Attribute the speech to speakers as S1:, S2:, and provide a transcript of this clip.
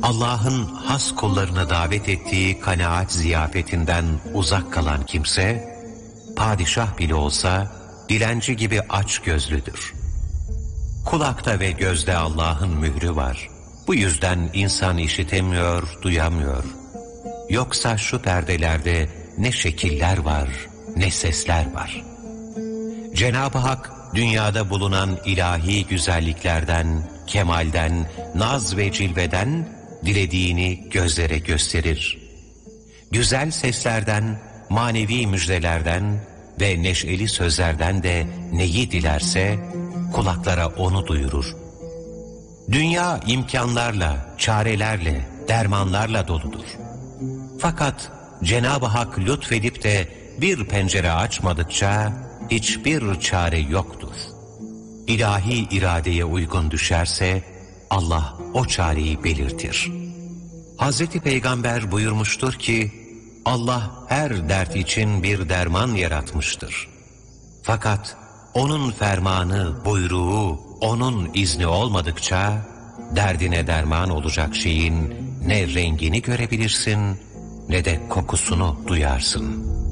S1: Allah'ın has kullarını davet ettiği kanaat ziyafetinden uzak kalan kimse, padişah bile olsa dilenci gibi aç gözlüdür. Kulakta ve gözde Allah'ın mührü var. Bu yüzden insan işitemiyor, duyamıyor. Yoksa şu perdelerde ne şekiller var, ne sesler var. Cenab-ı Hak, dünyada bulunan ilahi güzelliklerden, kemalden, naz ve cilveden dilediğini gözlere gösterir. Güzel seslerden, manevi müjdelerden ve neşeli sözlerden de neyi dilerse kulaklara onu duyurur. Dünya imkanlarla, çarelerle, dermanlarla doludur. Fakat Cenab-ı Hak lütfedip de bir pencere açmadıkça hiçbir çare yoktur. İlahi iradeye uygun düşerse Allah o çareyi belirtir. Hazreti Peygamber buyurmuştur ki, Allah her dert için bir derman yaratmıştır. Fakat onun fermanı, buyruğu, onun izni olmadıkça derdine derman olacak şeyin ne rengini görebilirsin ne de kokusunu duyarsın.